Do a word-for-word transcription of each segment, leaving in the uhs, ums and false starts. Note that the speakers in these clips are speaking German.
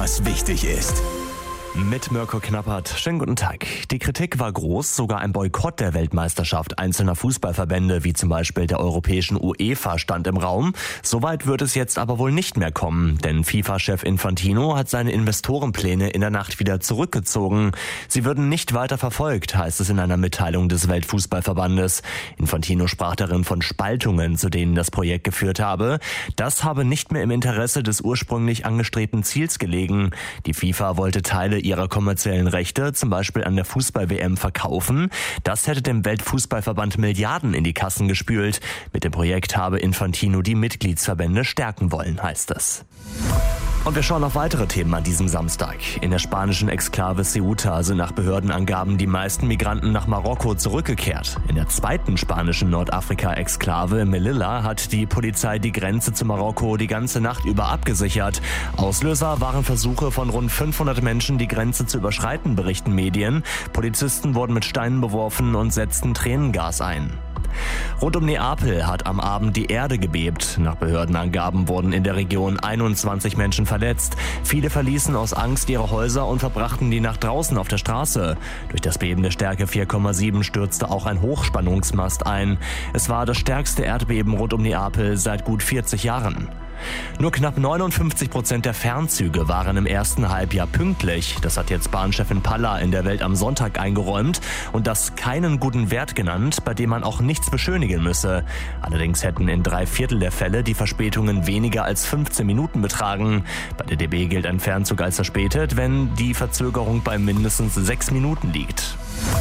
was wichtig ist. Mit Mirko Knappert. Schönen guten Tag. Die Kritik war groß, sogar ein Boykott der Weltmeisterschaft einzelner Fußballverbände, wie zum Beispiel der europäischen UEFA, stand im Raum. Soweit wird es jetzt aber wohl nicht mehr kommen, denn FIFA-Chef Infantino hat seine Investorenpläne in der Nacht wieder zurückgezogen. Sie würden nicht weiter verfolgt, heißt es in einer Mitteilung des Weltfußballverbandes. Infantino sprach darin von Spaltungen, zu denen das Projekt geführt habe. Das habe nicht mehr im Interesse des ursprünglich angestrebten Ziels gelegen. Die FIFA wollte Teile ihrer kommerziellen Rechte, zum Beispiel an der Fußball-W M, verkaufen. Das hätte dem Weltfußballverband Milliarden in die Kassen gespült. Mit dem Projekt habe Infantino die Mitgliedsverbände stärken wollen, heißt es. Und wir schauen auf weitere Themen an diesem Samstag. In der spanischen Exklave Ceuta sind nach Behördenangaben die meisten Migranten nach Marokko zurückgekehrt. In der zweiten spanischen Nordafrika-Exklave Melilla hat die Polizei die Grenze zu Marokko die ganze Nacht über abgesichert. Auslöser waren Versuche von rund fünfhundert Menschen, die Grenze zu überschreiten, berichten Medien. Polizisten wurden mit Steinen beworfen und setzten Tränengas ein. Rund um Neapel hat am Abend die Erde gebebt. Nach Behördenangaben wurden in der Region einundzwanzig Menschen verletzt. Viele verließen aus Angst ihre Häuser und verbrachten die Nacht draußen auf der Straße. Durch das Beben der Stärke vier Komma sieben stürzte auch ein Hochspannungsmast ein. Es war das stärkste Erdbeben rund um Neapel seit gut vierzig Jahren. Nur knapp neunundfünfzig Prozent der Fernzüge waren im ersten Halbjahr pünktlich. Das hat jetzt Bahnchefin Palla in der Welt am Sonntag eingeräumt und das keinen guten Wert genannt, bei dem man auch nichts beschönigen müsse. Allerdings hätten in drei Viertel der Fälle die Verspätungen weniger als fünfzehn Minuten betragen. Bei der D B gilt ein Fernzug als verspätet, wenn die Verzögerung bei mindestens sechs Minuten liegt.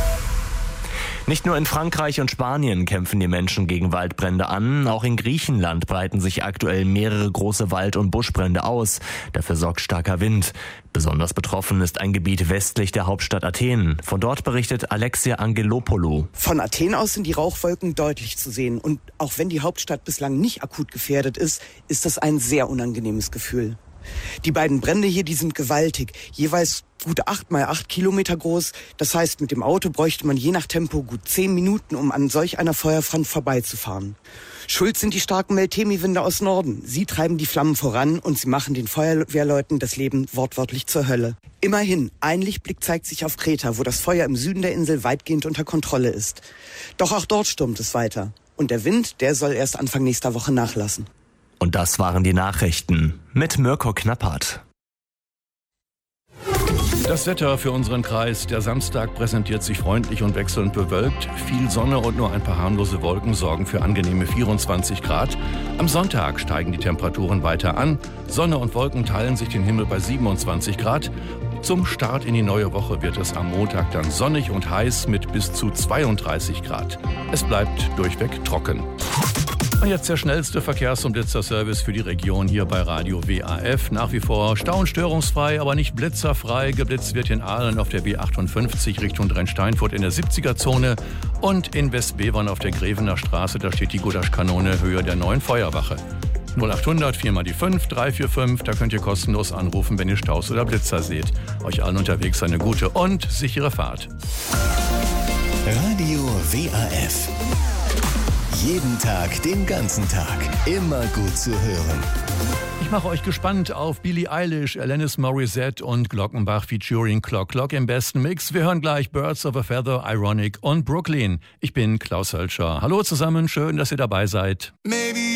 Nicht nur in Frankreich und Spanien kämpfen die Menschen gegen Waldbrände an, auch in Griechenland breiten sich aktuell mehrere große Wald- und Buschbrände aus. Dafür sorgt starker Wind. Besonders betroffen ist ein Gebiet westlich der Hauptstadt Athen. Von dort berichtet Alexia Angelopoulou. Von Athen aus sind die Rauchwolken deutlich zu sehen. Und auch wenn die Hauptstadt bislang nicht akut gefährdet ist, ist das ein sehr unangenehmes Gefühl. Die beiden Brände hier, die sind gewaltig, jeweils gut acht mal acht Kilometer groß. Das heißt, mit dem Auto bräuchte man je nach Tempo gut zehn Minuten, um an solch einer Feuerfront vorbeizufahren. Schuld sind die starken Meltemi-Winde aus Norden. Sie treiben die Flammen voran und sie machen den Feuerwehrleuten das Leben wortwörtlich zur Hölle. Immerhin, ein Lichtblick zeigt sich auf Kreta, wo das Feuer im Süden der Insel weitgehend unter Kontrolle ist. Doch auch dort stürmt es weiter. Und der Wind, der soll erst Anfang nächster Woche nachlassen. Und das waren die Nachrichten mit Mirko Knappert. Das Wetter für unseren Kreis. Der Samstag präsentiert sich freundlich und wechselnd bewölkt. Viel Sonne und nur ein paar harmlose Wolken sorgen für angenehme vierundzwanzig Grad. Am Sonntag steigen die Temperaturen weiter an. Sonne und Wolken teilen sich den Himmel bei siebenundzwanzig Grad. Zum Start in die neue Woche wird es am Montag dann sonnig und heiß mit bis zu zweiunddreißig Grad. Es bleibt durchweg trocken. Und jetzt der schnellste Verkehrs- und Blitzerservice für die Region hier bei Radio W A F. Nach wie vor stau- und störungsfrei, aber nicht blitzerfrei. Geblitzt wird in Aalen auf der B achtundfünfzig Richtung Drensteinfurt in der siebziger-Zone und in Westbevern auf der Grevener Straße. Da steht die Gulaschkanone Höhe der neuen Feuerwache. null achthundert vier mal die fünf, drei vier fünf. Da könnt ihr kostenlos anrufen, wenn ihr Staus oder Blitzer seht. Euch allen unterwegs eine gute und sichere Fahrt. Radio W A F. Jeden Tag, den ganzen Tag. Immer gut zu hören. Ich mache euch gespannt auf Billie Eilish, Alanis Morissette und Glockenbach featuring Clock Clock im besten Mix. Wir hören gleich Birds of a Feather, Ironic und Brooklyn. Ich bin Klaus Hölscher. Hallo zusammen, schön, dass ihr dabei seid. Maybe